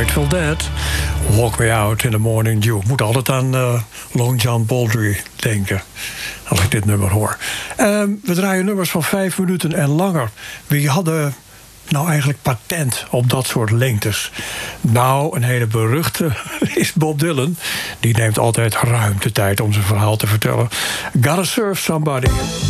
Grateful Dead. Walk Me Out in the Morning Dew. Ik moet altijd aan Long John Baldry denken als ik dit nummer hoor. We draaien nummers van 5 minuten en langer. Wie hadden nou eigenlijk patent op dat soort lengtes? Nou, een hele beruchte is Bob Dylan. Die neemt altijd ruim de tijd om zijn verhaal te vertellen. Gotta Serve Somebody.